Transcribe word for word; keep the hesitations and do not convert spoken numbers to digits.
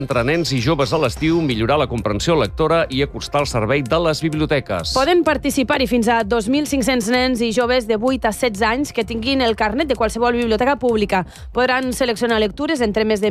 entre nens i joves a l'estiu, millorar la comprensió lectora i acostar el servei de les biblioteques. Poden participar-hi fins a dos mil cinc-cents nens i joves de vuit a setze anys que tinguin el carnet de qualsevol biblioteca pública. Podran seleccionar lectures entre més de